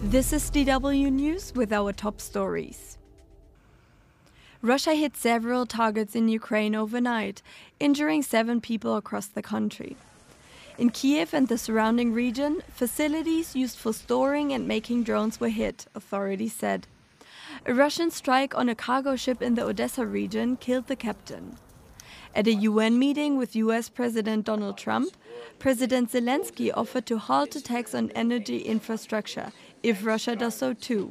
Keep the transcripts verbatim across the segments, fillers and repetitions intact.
This is D W News with our top stories. Russia hit several targets in Ukraine overnight, injuring seven people across the country. In Kiev and the surrounding region, facilities used for storing and making drones were hit, authorities said. A Russian strike on a cargo ship in the Odessa region killed the captain. At a U N meeting with U S President Donald Trump, President Zelensky offered to halt attacks on energy infrastructure if Russia does so too.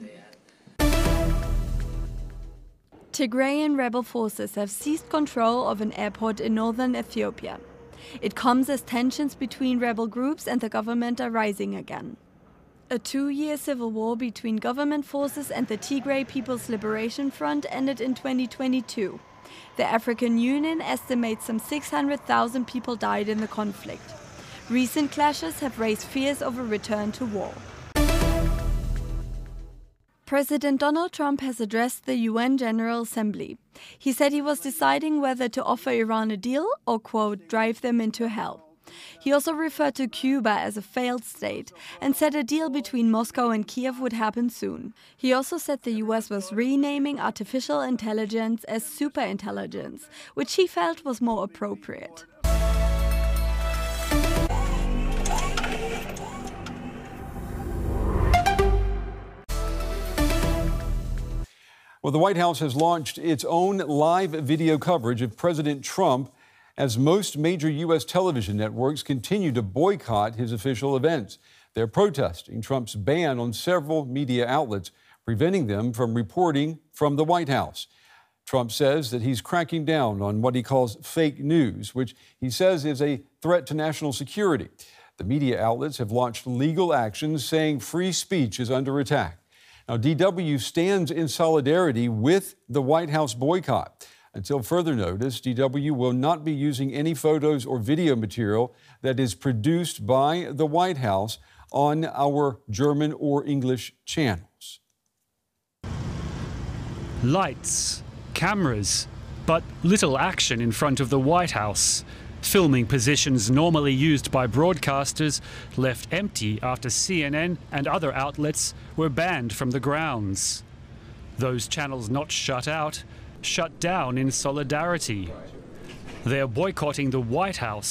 Tigrayan rebel forces have seized control of an airport in northern Ethiopia. It comes as tensions between rebel groups and the government are rising again. A two-year civil war between government forces and the Tigray People's Liberation Front ended in twenty twenty-two. The African Union estimates some six hundred thousand people died in the conflict. Recent clashes have raised fears of a return to war. President Donald Trump has addressed the U N General Assembly. He said he was deciding whether to offer Iran a deal or, quote, drive them into hell. He also referred to Cuba as a failed state and said a deal between Moscow and Kiev would happen soon. He also said the U S was renaming artificial intelligence as superintelligence, which he felt was more appropriate. Well, the White House has launched its own live video coverage of President Trump as most major U S television networks continue to boycott his official events. They're protesting Trump's ban on several media outlets, preventing them from reporting from the White House. Trump says that he's cracking down on what he calls fake news, which he says is a threat to national security. The media outlets have launched legal actions saying free speech is under attack. Now, D W stands in solidarity with the White House boycott. Until further notice, D W will not be using any photos or video material that is produced by the White House on our German or English channels. Lights, cameras, but little action in front of the White House. Filming positions normally used by broadcasters left empty after C N N and other outlets were banned from the grounds. Those channels not shut out, shut down in solidarity. They're boycotting the White House